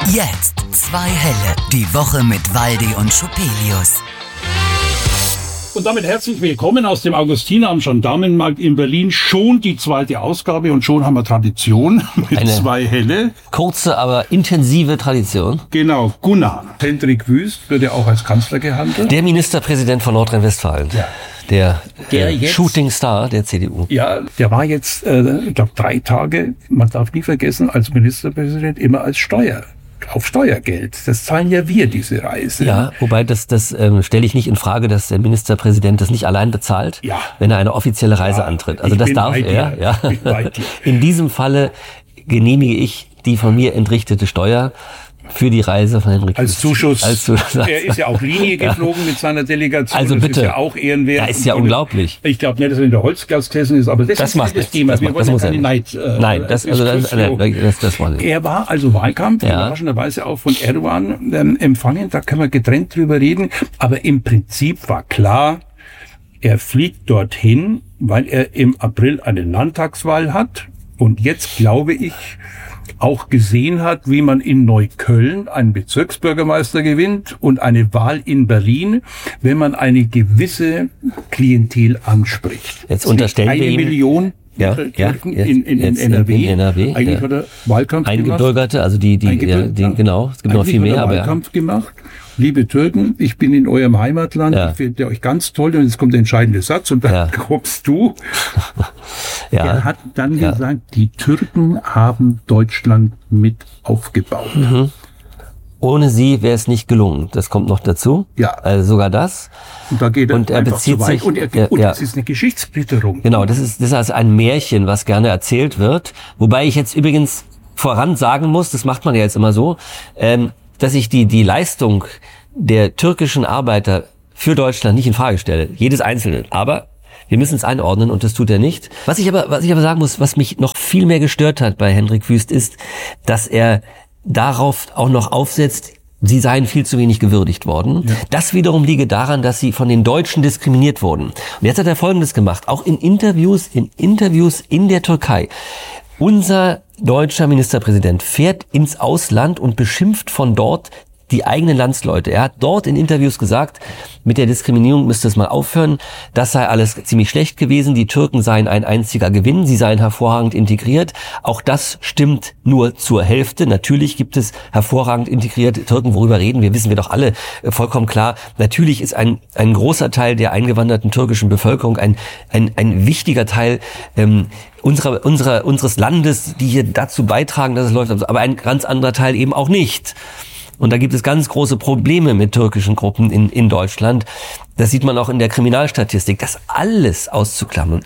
Jetzt zwei Helle, die Woche mit Waldi und Schupelius. Und damit herzlich willkommen aus dem Augustiner am Gendarmenmarkt in Berlin. Schon die zweite Ausgabe und schon haben wir Tradition mit Eine zwei Helle. Kurze, aber intensive Tradition. Genau, Gunnar. Hendrik Wüst wird ja auch als Kanzler gehandelt. Der Ministerpräsident von Nordrhein-Westfalen. Ja. Der jetzt- Shooting Star der CDU. Ja, der war jetzt, ich glaube, 3 Tage, man darf nie vergessen, als Ministerpräsident immer als auf Steuergeld. Das zahlen ja wir, diese Reise. Ja, wobei das stelle ich nicht in Frage, dass der Ministerpräsident das nicht allein bezahlt, Ja. wenn er eine offizielle Reise antritt. Also ich das bin darf bei dir. er. Ja. Ich bin bei dir. In diesem Falle genehmige ich die von mir entrichtete Steuer für die Reise von Hendrik Als Wüst. Zuschuss. Als Zuschuss. Er ist ja auch Linie geflogen mit seiner Delegation. Also das bitte. ist ja auch ehrenwert. Ja, ist ja Und unglaublich. Ich glaube nicht, dass er in der Holzglas gesessen ist, aber das ist macht nicht das nichts. Thema. Das Wir macht- wollen das ja muss er keine nicht. Neid. Nein, das wollen wir. Er war also Wahlkampf, Ja. überraschenderweise auch von Erdogan empfangen. Da können wir getrennt drüber reden. Aber im Prinzip war klar, er fliegt dorthin, weil er im April eine Landtagswahl hat. Und jetzt, glaube ich, auch gesehen hat, wie man in Neukölln einen Bezirksbürgermeister gewinnt und eine Wahl in Berlin, wenn man eine gewisse Klientel anspricht. Jetzt unterstellen wir eine ihm- Million Ja, Türken ja, in jetzt NRW. in NRW, Eigentlich ja. hat er Wahlkampf gemacht. Eingebürgerte, also die genau, es gibt noch Eigentlich viel mehr, hat er aber ja. Wahlkampf gemacht. Liebe Türken, ich bin in eurem Heimatland, Ja. ich finde euch ganz toll und jetzt kommt der entscheidende Satz und dann Ja. kommst du. Ja. Er hat dann Ja. gesagt, die Türken haben Deutschland mit aufgebaut. Ohne sie wäre es nicht gelungen. Das kommt noch dazu. Ja. Also sogar das. Und da geht er, Und er einfach bezieht zu weit. sich- Und, ja. es ist eine Geschichtsklitterung. Genau, das ist also ein Märchen, was gerne erzählt wird. Wobei ich jetzt übrigens voran sagen muss, das macht man ja jetzt immer so, dass ich die Leistung der türkischen Arbeiter für Deutschland nicht in Frage stelle. Jedes Einzelne. Aber wir müssen es einordnen und das tut er nicht. Was ich aber sagen muss, was mich noch viel mehr gestört hat bei Hendrik Wüst, ist, dass er darauf auch noch aufsetzt, sie seien viel zu wenig gewürdigt worden. Ja. Das wiederum liege daran, dass sie von den Deutschen diskriminiert wurden. Und jetzt hat er Folgendes gemacht, auch in Interviews in der Türkei. Unser deutscher Ministerpräsident fährt ins Ausland und beschimpft von dort die eigenen Landsleute. Er hat dort in Interviews gesagt, mit der Diskriminierung müsste es mal aufhören. Das sei alles ziemlich schlecht gewesen. Die Türken seien ein einziger Gewinn. Sie seien hervorragend integriert. Auch das stimmt nur zur Hälfte. Natürlich gibt es hervorragend integrierte Türken. Worüber reden wir? Wissen wir doch alle vollkommen klar. Natürlich ist ein großer Teil der eingewanderten türkischen Bevölkerung ein wichtiger Teil unseres Landes, die hier dazu beitragen, dass es läuft. Aber ein ganz anderer Teil eben auch nicht. Und da gibt es ganz große Probleme mit türkischen Gruppen in Deutschland. Das sieht man auch in der Kriminalstatistik. Das alles auszuklammern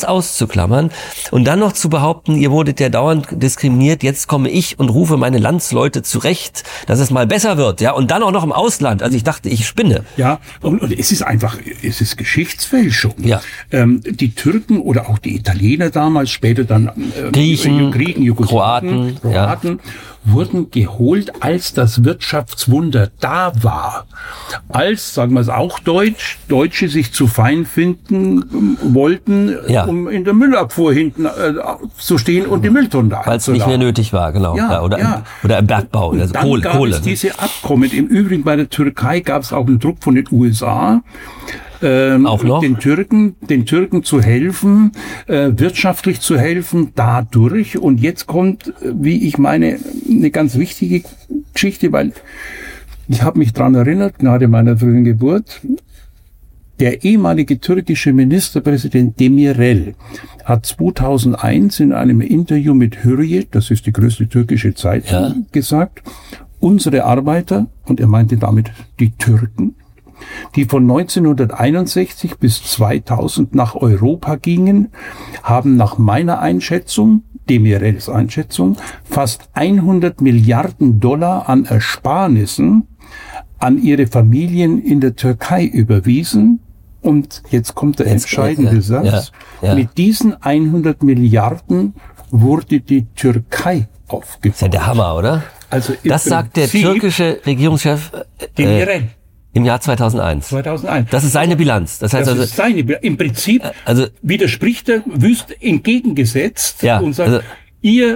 und dann noch zu behaupten, ihr wurdet ja dauernd diskriminiert, jetzt komme ich und rufe meine Landsleute zurecht, dass es mal besser wird, ja, und dann auch noch im Ausland. Also ich dachte, ich spinne. Ja, und es ist Geschichtsfälschung. Ja. Die Türken oder auch die Italiener damals, später dann Griechen, Jugoslawen, Kroaten, wurden geholt, als das Wirtschaftswunder da war. Als, sagen wir es auch Deutsche sich zu fein finden wollten, Ja. um in der Müllabfuhr hinten zu stehen und die Mülltonnen da Weil es nicht mehr nötig war, genau. Ja, oder ja. im Bergbau, also dann Kohle. gab es diese Abkommen. Im Übrigen bei der Türkei gab es auch einen Druck von den USA, auch noch? den Türken zu helfen, wirtschaftlich zu helfen, dadurch. Und jetzt kommt, wie ich meine, eine ganz wichtige Geschichte, weil ich habe mich dran erinnert, Gnade meiner frühen Geburt. Der ehemalige türkische Ministerpräsident Demirel hat 2001 in einem Interview mit Hürriyet, das ist die größte türkische Zeitung, gesagt, unsere Arbeiter, und er meinte damit die Türken, die von 1961 bis 2000 nach Europa gingen, haben nach meiner Einschätzung, Demirels Einschätzung, fast 100 Milliarden Dollar an Ersparnissen an ihre Familien in der Türkei überwiesen. Und jetzt kommt der entscheidende Satz. Ja. Mit diesen 100 Milliarden wurde die Türkei aufgebaut. Das ist ja der Hammer, oder? Also das sagt der türkische Regierungschef Demirel. Im Jahr 2001. 2001. Das ist seine Bilanz. Das heißt Das also, ist seine Bilanz. Im Prinzip also widerspricht er wüst entgegengesetzt Ja, und sagt, also ihr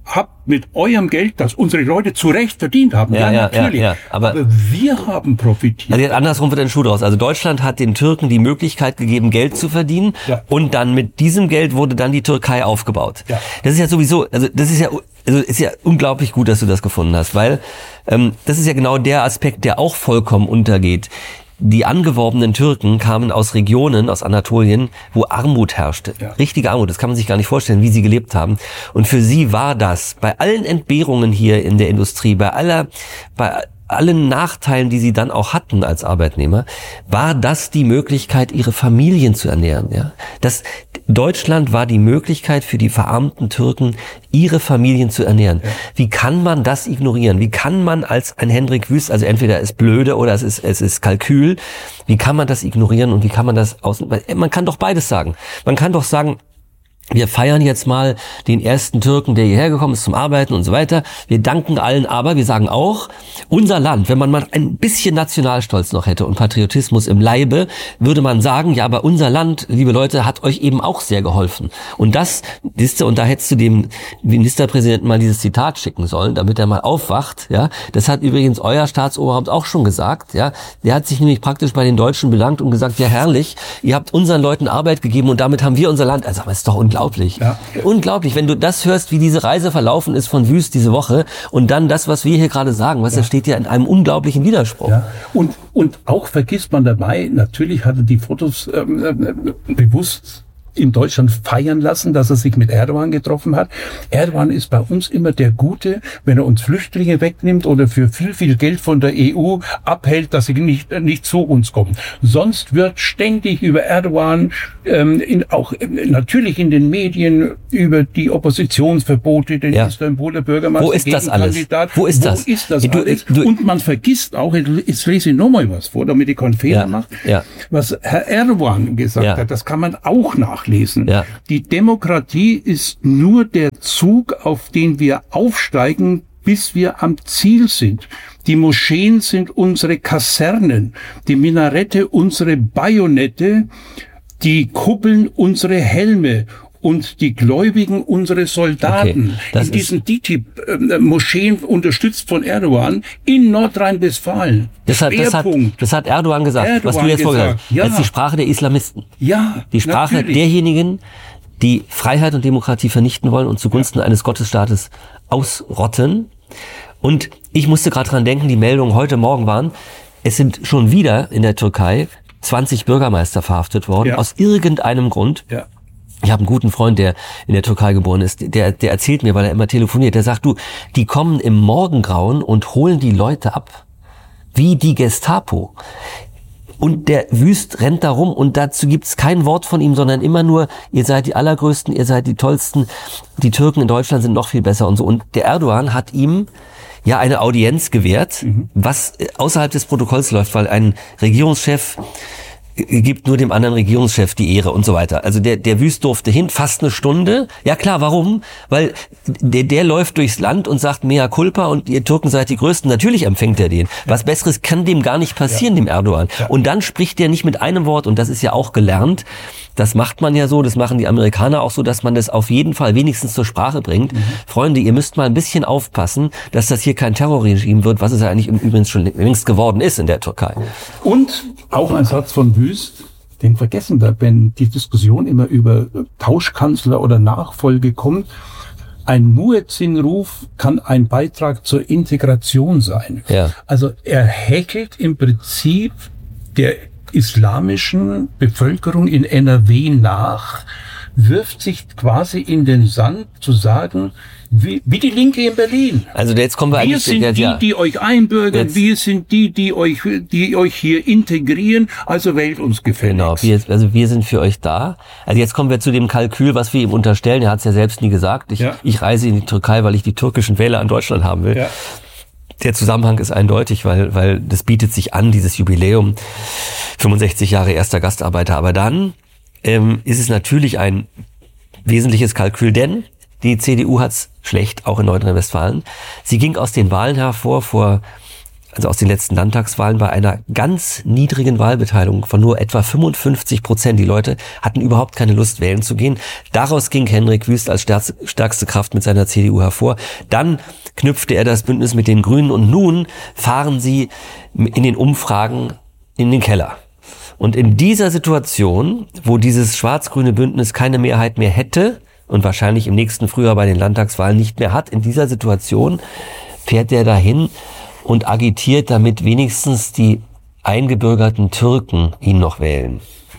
habt mit eurem Geld, das unsere Leute zu Recht verdient haben. Ja, natürlich. Ja. Aber wir haben profitiert. Also jetzt andersrum wird ein Schuh draus. Also Deutschland hat den Türken die Möglichkeit gegeben, Geld zu verdienen. Ja. Und dann mit diesem Geld wurde dann die Türkei aufgebaut. Ja. Das ist ja sowieso, ist ja unglaublich gut, dass du das gefunden hast, weil das ist ja genau der Aspekt, der auch vollkommen untergeht. Die angeworbenen Türken kamen aus Regionen, aus Anatolien, wo Armut herrschte. Ja. Richtige Armut, das kann man sich gar nicht vorstellen, wie sie gelebt haben. Und für sie war das, bei allen Entbehrungen hier in der Industrie, bei allen Nachteilen, die sie dann auch hatten als Arbeitnehmer, war das die Möglichkeit, ihre Familien zu ernähren. Ja? Deutschland war die Möglichkeit für die verarmten Türken, ihre Familien zu ernähren. Ja. Wie kann man das ignorieren? Wie kann man als ein Hendrik Wüst, also entweder ist blöde oder es ist Kalkül, wie kann man das ignorieren und wie kann man das man kann doch beides sagen. Man kann doch sagen, wir feiern jetzt mal den ersten Türken, der hierher gekommen ist zum Arbeiten und so weiter. Wir danken allen, aber wir sagen auch, unser Land, wenn man mal ein bisschen Nationalstolz noch hätte und Patriotismus im Leibe, würde man sagen, ja, aber unser Land, liebe Leute, hat euch eben auch sehr geholfen. Und das, und da hättest du dem Ministerpräsidenten mal dieses Zitat schicken sollen, damit er mal aufwacht, ja. Das hat übrigens euer Staatsoberhaupt auch schon gesagt, ja. Der hat sich nämlich praktisch bei den Deutschen bedankt und gesagt, ja herrlich, ihr habt unseren Leuten Arbeit gegeben und damit haben wir unser Land, also das ist doch unglaublich. Ja. Unglaublich, wenn du das hörst, wie diese Reise verlaufen ist von Wüst diese Woche und dann das, was wir hier gerade sagen, das steht ja in einem unglaublichen Widerspruch. Ja. Und auch vergisst man dabei, natürlich hat er die Fotos bewusst in Deutschland feiern lassen, dass er sich mit Erdogan getroffen hat. Erdogan ist bei uns immer der Gute, wenn er uns Flüchtlinge wegnimmt oder für viel Geld von der EU abhält, dass sie nicht zu uns kommen. Sonst wird ständig über Erdogan, auch natürlich in den Medien, über die Oppositionsverbote, den Istanbuler Bürgermeister. Wo ist das alles? Wo ist das alles? Und man vergisst auch, jetzt lese ich nochmal was vor, damit ich keinen Fehler mache, was Herr Erdogan gesagt hat, das kann man auch nachlesen. Ja. Die Demokratie ist nur der Zug, auf den wir aufsteigen, bis wir am Ziel sind. Die Moscheen sind unsere Kasernen, die Minarette unsere Bajonette, die Kuppeln unsere Helme und die Gläubigen unsere Soldaten. Okay, in diesen DİTİB-Moscheen, unterstützt von Erdogan, in Nordrhein-Westfalen. Das hat Erdogan gesagt, was du jetzt vorgesagt hast. Das ist die Sprache der Islamisten. Ja, die Sprache derjenigen, die Freiheit und Demokratie vernichten wollen und zugunsten eines Gottesstaates ausrotten. Und ich musste gerade dran denken, die Meldungen heute Morgen waren, es sind schon wieder in der Türkei 20 Bürgermeister verhaftet worden, aus irgendeinem Grund. Ja. Ich habe einen guten Freund, der in der Türkei geboren ist, der erzählt mir, weil er immer telefoniert, der sagt, die kommen im Morgengrauen und holen die Leute ab, wie die Gestapo. Und der Wüst rennt da rum und dazu gibt's kein Wort von ihm, sondern immer nur, ihr seid die Allergrößten, ihr seid die Tollsten, die Türken in Deutschland sind noch viel besser und so. Und der Erdogan hat ihm eine Audienz gewährt, was außerhalb des Protokolls läuft, weil ein Regierungschef gibt nur dem anderen Regierungschef die Ehre und so weiter. Also der Wüst durfte hin, fast eine Stunde. Ja klar, warum? Weil der läuft durchs Land und sagt mea culpa und ihr Türken seid die Größten. Natürlich empfängt er den. Was Besseres kann dem gar nicht passieren, dem Erdogan. Ja. Und dann spricht der nicht mit einem Wort und das ist ja auch gelernt. Das macht man ja so, das machen die Amerikaner auch so, dass man das auf jeden Fall wenigstens zur Sprache bringt. Freunde, ihr müsst mal ein bisschen aufpassen, dass das hier kein Terrorregime wird, was es ja eigentlich übrigens schon längst geworden ist in der Türkei. Und auch ein Satz von Wüst, den vergessen wir, wenn die Diskussion immer über Tauschkanzler oder Nachfolge kommt. Ein Muezzin-Ruf kann ein Beitrag zur Integration sein. Ja. Also er häkelt im Prinzip der islamischen Bevölkerung in NRW nach, wirft sich quasi in den Sand zu sagen, wie die Linke in Berlin. Also jetzt kommen wir eigentlich... Wir sind die euch einbürgern, wir sind die euch hier integrieren, also wählt uns gefälligst. Genau, wir sind für euch da. Also jetzt kommen wir zu dem Kalkül, was wir ihm unterstellen. Er hat es ja selbst nie gesagt. Ich reise in die Türkei, weil ich die türkischen Wähler an Deutschland haben will. Ja. Der Zusammenhang ist eindeutig, weil das bietet sich an, dieses Jubiläum, 65 Jahre erster Gastarbeiter. Aber dann ist es natürlich ein wesentliches Kalkül, denn die CDU hat's schlecht, auch in Nordrhein-Westfalen. Sie ging aus den Wahlen hervor vor also aus den letzten Landtagswahlen, bei einer ganz niedrigen Wahlbeteiligung von nur etwa 55%. Die Leute hatten überhaupt keine Lust, wählen zu gehen. Daraus ging Henrik Wüst als stärkste Kraft mit seiner CDU hervor. Dann knüpfte er das Bündnis mit den Grünen und nun fahren sie in den Umfragen in den Keller. Und in dieser Situation, wo dieses schwarz-grüne Bündnis keine Mehrheit mehr hätte und wahrscheinlich im nächsten Frühjahr bei den Landtagswahlen nicht mehr hat, in dieser Situation fährt er dahin und agitiert, damit wenigstens die eingebürgerten Türken ihn noch wählen.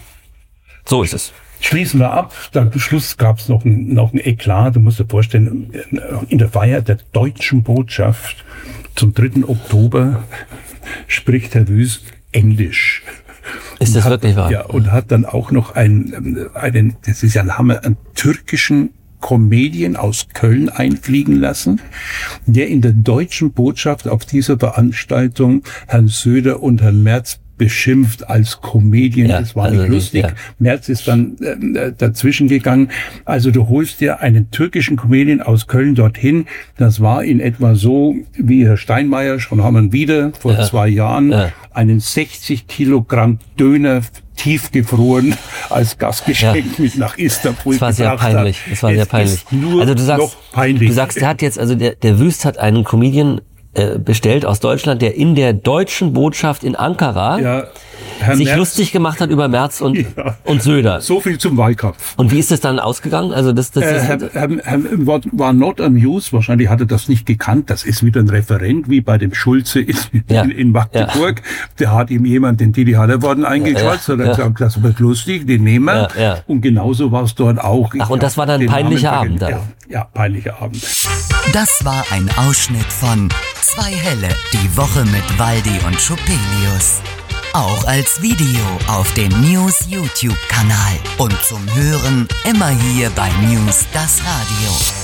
So ist es. Schließen wir ab. Am Schluss gab es noch ein Eklat. Du musst dir vorstellen, in der Feier der deutschen Botschaft zum 3. Oktober spricht Herr Wüst Englisch. Ist das wirklich wahr? Ja, und hat dann auch noch einen, das ist ja ein Hammer, einen türkischen Comedian aus Köln einfliegen lassen, der in der deutschen Botschaft auf dieser Veranstaltung Herrn Söder und Herrn Merz beschimpft als Comedian. Ja, das war nicht lustig. Ja. Merz ist dann dazwischen gegangen. Also du holst dir einen türkischen Comedian aus Köln dorthin. Das war in etwa so, wie Herr Steinmeier schon haben wir wieder vor 2 Jahren einen 60 Kilogramm Döner tiefgefroren als Gastgeschenk mit nach Istanbul gebracht. Das war sehr peinlich. Das war sehr peinlich. Also du sagst, der hat jetzt, also der Wüst hat einen Comedian bestellt aus Deutschland, der in der deutschen Botschaft in Ankara sich Merz lustig gemacht hat über Merz und Söder. So viel zum Wahlkampf. Und wie ist es dann ausgegangen? Also Herr war not amused. Wahrscheinlich hat er das nicht gekannt. Das ist wieder ein Referent, wie bei dem Schulze in Magdeburg. Der hat ihm jemand den Didi Hallervorden eingeschwatzt und hat gesagt, das wird lustig, den nehmen wir. Und genauso war es dort auch. Ach, und das war dann ein peinlicher Abend dann? Ja, peinlicher Abend. Das war ein Ausschnitt von Zwei Helle, die Woche mit Waldi und Schupelius. Auch als Video auf dem News YouTube-Kanal und zum Hören immer hier bei News das Radio.